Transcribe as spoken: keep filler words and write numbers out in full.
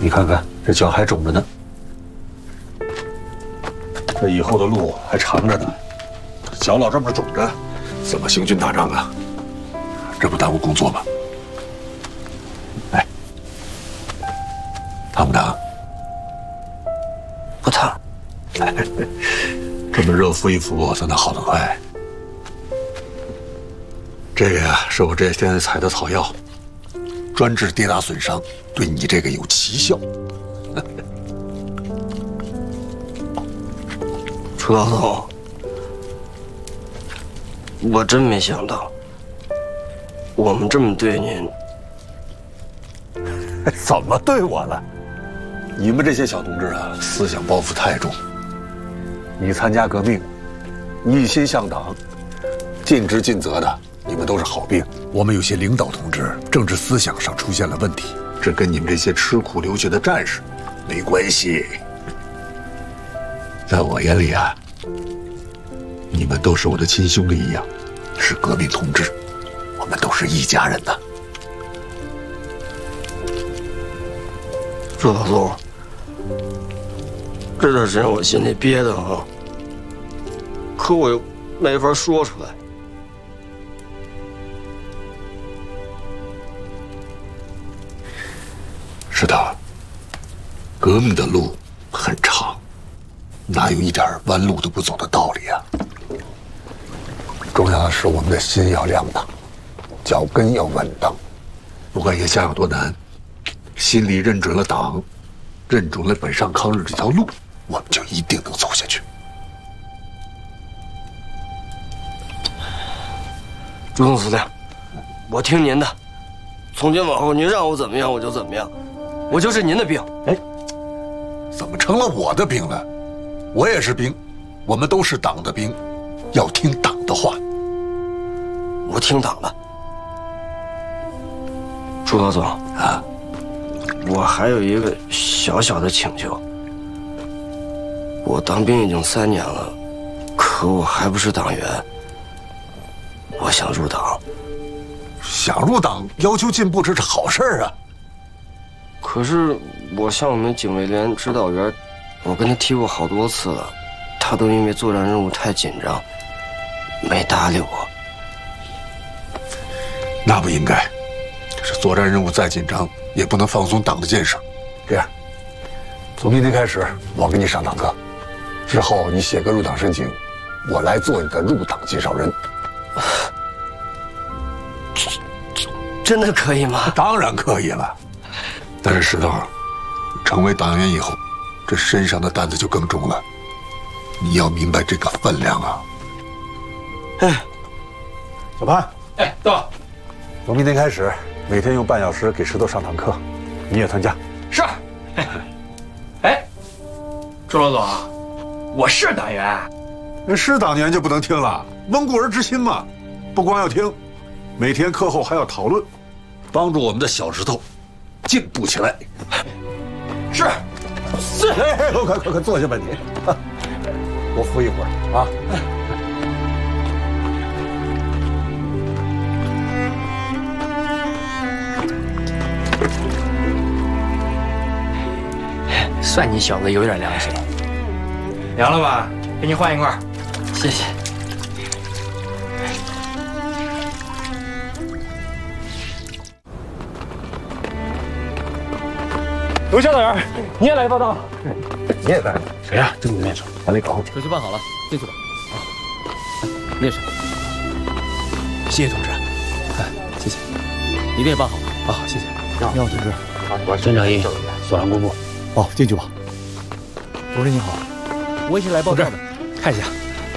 你看看这脚还肿着呢，这以后的路还长着呢。脚老这么肿着，怎么行军打仗啊？这不耽误工作吗？哎，烫不烫？ 不烫。 这么热敷一敷，才能好得快。这个呀，是我这些天采的草药，专治跌打损伤，对你这个有奇效。 楚老总，我真没想到，我们这么对您。 怎么对我了？你们这些小同志啊，思想包袱太重。你参加革命，一心向党，尽职尽责的，你们都是好兵。我们有些领导同志政治思想上出现了问题，这跟你们这些吃苦流血的战士没关系。在我眼里啊，你们都是我的亲兄弟一样，是革命同志，我们都是一家人呐。 楚老总，这段时间我心里憋得慌，可我又没法说出来。 是的，革命的路很长，哪有一点弯路都不走的道理啊？重要的是我们的心要亮堂，脚跟要稳当。不管眼下有多难，心里认准了党，认准了北上抗日这条路，我们就一定能走下去。 朱总司令，我听您的，从今往后您让我怎么样我就怎么样，我就是您的兵。 哎，怎么成了我的兵了？我也是兵，我们都是党的兵，要听党的话。 我听党的。朱老总啊， 我还有一个小小的请求。我当兵已经三年了，可我还不是党员。我想入党。 想入党，要求进步，这是好事啊。 可是我向我们警卫连指导员，我跟他提过好多次了，他都因为作战任务太紧张，没搭理我。 那不应该，这作战任务再紧张，也不能放松党的建设。这样，从明天开始，我给你上党课，之后你写个入党申请，我来做你的入党介绍人。 真的可以吗？ 当然可以了。但是石头，成为党员以后，这身上的担子就更重了。你要明白这个分量啊。 哎， 小潘， 哎，到。 从明天开始，每天用半小时给石头上堂课，你也参加。 是。哎，朱老总，我是党员。 是党员就不能听了，温故而知新嘛。不光要听，每天课后还要讨论， 帮助我们的小石头进步起来。 是。是。 哎，快快快坐下吧你，多敷一会儿啊。 算你小子有点良心。凉了吧？给你换一块。 谢谢。 刘校长，你也来报道？ 你也来？ 谁呀？这么面熟？ 把你搞。 手续办好了，进去吧。啊，列上。 谢谢同志。 哎，谢谢。一定也办好了。 啊，谢谢。 你好，同志。我是孙长义，所长公布。 哦，进去吧。 同志你好， 我也是来报道的。 看一下。